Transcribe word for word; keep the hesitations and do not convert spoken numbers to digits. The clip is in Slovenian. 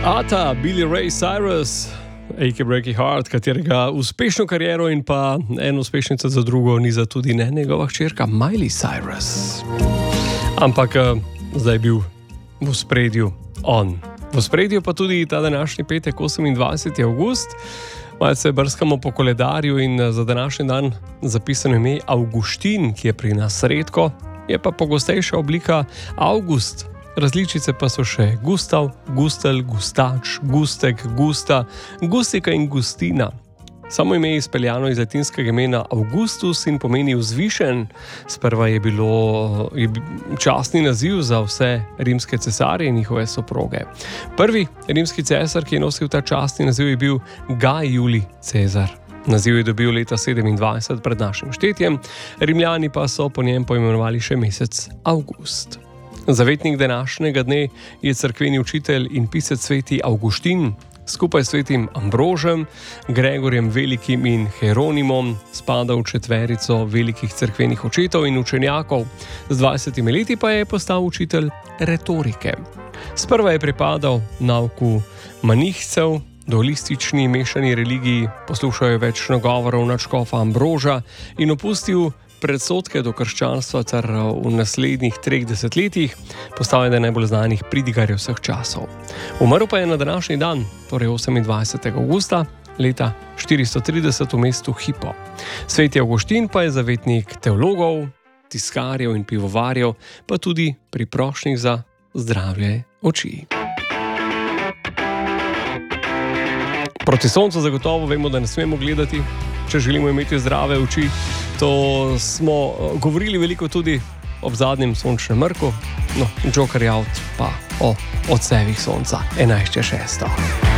Ata, Billy Ray Cyrus, A K Breaky Heart, katerega uspešno kariero in pa eno uspešnico za drugo niza tudi ne njegova hčerka Miley Cyrus. Ampak zdaj je bil v spredju on. V spredju pa tudi ta današnji petek, osemindvajseti avgust. Malce brskamo po koledarju in za današnji dan zapisano ime Avguštin, ki je pri nas redko, je pa pogostejša oblika Avgust. Različice pa so še Gustav, Gustel, Gustač, Gustek, Gusta, Gustika in Gustina. Samo ime je izpeljano iz latinskega imena Augustus in pomeni vzvišen. Sprva je bilo je častni naziv za vse rimske cesarje in njihove soproge. Prvi rimski cesar, ki je nosil ta častni naziv, je bil Gaj Julij Cezar. Naziv je dobil leta sedemindvajset pred našim štetjem, Rimljani pa so po njem poimenovali še mesec Avgust. Zavetnik današnjega dne je cerkveni učitelj in pisec sveti Avguštin. Skupaj s svetim Ambrožem, Gregorjem Velikim in Hieronimom spada v četverico velikih cerkvenih očetov in učenjakov. Z dvajsetimi leti pa je postal učitelj retorike. Sprva je pripadal nauku manihcev, dualistični mešani religiji, poslušal je več nagovorov nadškofa Ambroža in opustil predsodke do krščanstva ter v naslednjih treh desetletjih postal eden najbolj znanih pridigarjev vseh časov. Umrl pa je na današnji dan, torej osemindvajsetega avgusta leta štiristo trideset v mestu Hippo. Sveti Avguštin pa je zavetnik teologov, tiskarjev in pivovarjev, pa tudi priprošnjih za zdravje oči. Proti soncu zagotovo vemo, da ne smemo gledati, če želimo imeti zdrave oči. To smo govorili veliko tudi ob zadnjem sončnem mrku. No, Joker je out pa o odsevih sonca, enajst čez šesto.